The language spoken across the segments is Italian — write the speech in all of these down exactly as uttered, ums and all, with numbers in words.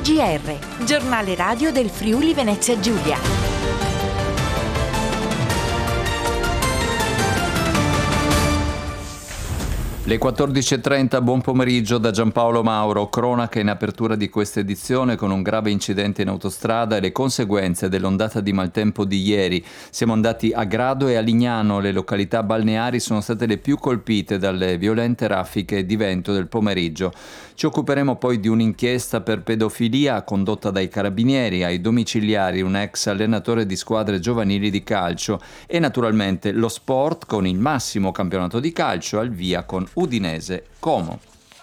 G R, giornale radio del Friuli Venezia Giulia. Le quattordici e trenta, buon pomeriggio da Giampaolo Mauro. Cronaca in apertura di questa edizione con un grave incidente in autostrada e le conseguenze dell'ondata di maltempo di ieri. Siamo andati a Grado e a Lignano, le località balneari sono state le più colpite dalle violente raffiche di vento del pomeriggio. Ci occuperemo poi di un'inchiesta per pedofilia condotta dai carabinieri ai domiciliari un ex allenatore di squadre giovanili di calcio e naturalmente lo sport con il massimo campionato di calcio al via con Udinese Como.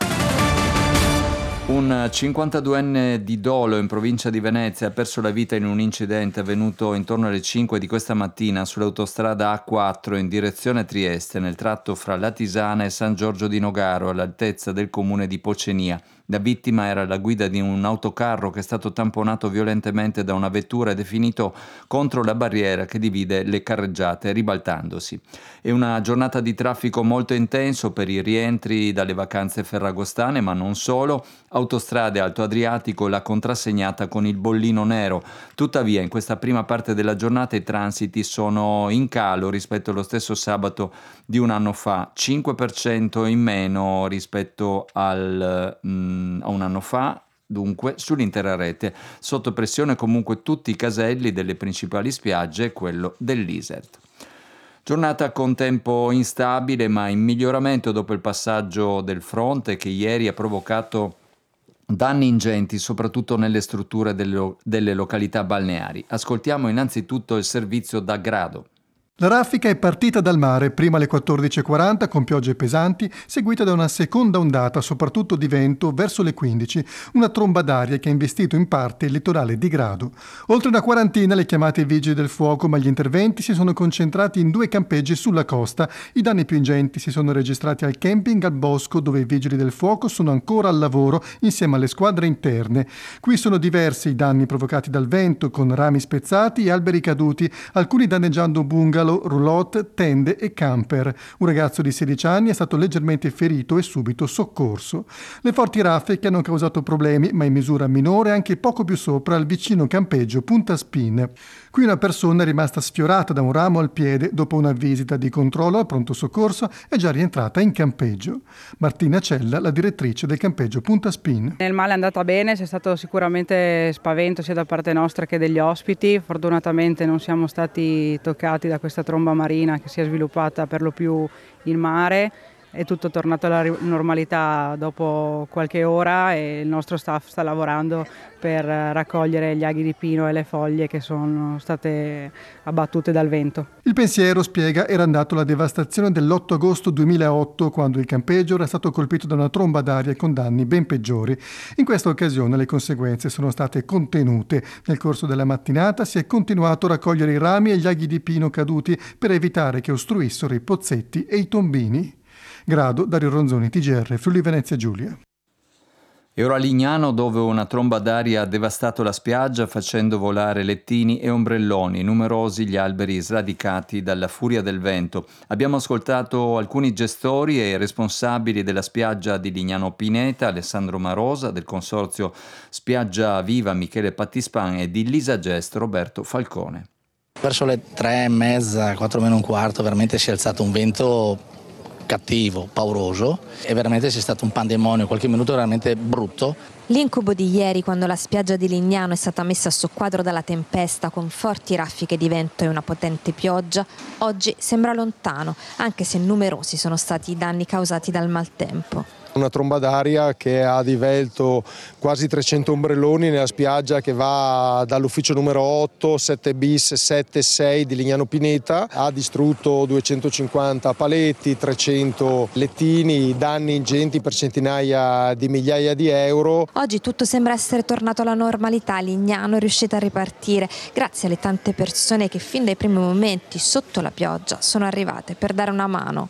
Un cinquantaduenne di Dolo in provincia di Venezia ha perso la vita in un incidente avvenuto intorno alle cinque di questa mattina sull'autostrada A quattro in direzione Trieste nel tratto fra Latisana e San Giorgio di Nogaro all'altezza del comune di Pocenia. La vittima era alla guida di un autocarro che è stato tamponato violentemente da una vettura ed è finito contro la barriera che divide le carreggiate, ribaltandosi. È una giornata di traffico molto intenso per i rientri dalle vacanze ferragostane, ma non solo. Autostrade Alto Adriatico l'ha contrassegnata con il bollino nero. Tuttavia, in questa prima parte della giornata i transiti sono in calo rispetto allo stesso sabato di un anno fa, cinque per cento in meno rispetto al... Mm, a un anno fa, dunque, sull'intera rete. Sotto pressione comunque tutti i caselli delle principali spiagge e quello dell'Isert. Giornata con tempo instabile ma in miglioramento dopo il passaggio del fronte che ieri ha provocato danni ingenti soprattutto nelle strutture delle, delle località balneari. Ascoltiamo innanzitutto il servizio da Grado. La raffica è partita dal mare prima alle quattordici e quaranta con piogge pesanti, seguita da una seconda ondata, soprattutto di vento, verso le quindici, una tromba d'aria che ha investito in parte il litorale di Grado. Oltre una quarantina le chiamate ai vigili del fuoco, ma gli interventi si sono concentrati in due campeggi sulla costa. I danni più ingenti si sono registrati al camping al Bosco, dove i vigili del fuoco sono ancora al lavoro insieme alle squadre interne. Qui sono diversi i danni provocati dal vento, con rami spezzati e alberi caduti, alcuni danneggiando bungalow, roulotte, tende e camper. Un ragazzo di sedici anni è stato leggermente ferito e subito soccorso. Le forti raffiche hanno causato problemi, ma in misura minore anche poco più sopra al vicino campeggio Punta Spin. Qui una persona è rimasta sfiorata da un ramo al piede dopo una visita di controllo al pronto soccorso è già rientrata in campeggio. Martina Cella, la direttrice del campeggio Punta Spin. Nel male è andata bene, c'è stato sicuramente spavento sia da parte nostra che degli ospiti. Fortunatamente non siamo stati toccati da questa tromba marina che si è sviluppata per lo più in mare. È tutto tornato alla normalità dopo qualche ora e il nostro staff sta lavorando per raccogliere gli aghi di pino e le foglie che sono state abbattute dal vento. Il pensiero, spiega, era andato alla devastazione dell'otto agosto duemilaotto, quando il campeggio era stato colpito da una tromba d'aria con danni ben peggiori. In questa occasione le conseguenze sono state contenute. Nel corso della mattinata si è continuato a raccogliere i rami e gli aghi di pino caduti per evitare che ostruissero i pozzetti e i tombini. Grado, Dario Ronzoni, T G R, Friuli Venezia Giulia. E ora a Lignano, dove una tromba d'aria ha devastato la spiaggia facendo volare lettini e ombrelloni, numerosi gli alberi sradicati dalla furia del vento. Abbiamo ascoltato alcuni gestori e responsabili della spiaggia di Lignano Pineta, Alessandro Marosa, del consorzio Spiaggia Viva Michele Pattispan e di Lisa Gest Roberto Falcone. Verso le tre e mezza, quattro meno un quarto, veramente si è alzato un vento cattivo, pauroso e veramente c'è stato un pandemonio, qualche minuto veramente brutto. L'incubo di ieri, quando la spiaggia di Lignano è stata messa a soqquadro dalla tempesta con forti raffiche di vento e una potente pioggia, oggi sembra lontano, anche se numerosi sono stati i danni causati dal maltempo. Una tromba d'aria che ha divelto quasi trecento ombrelloni nella spiaggia che va dall'ufficio numero otto, sette bis, sette, sei di Lignano Pineta, ha distrutto duecentocinquanta paletti, trecento lettini, danni ingenti per centinaia di migliaia di euro. Oggi tutto sembra essere tornato alla normalità, Lignano è riuscita a ripartire grazie alle tante persone che fin dai primi momenti sotto la pioggia sono arrivate per dare una mano.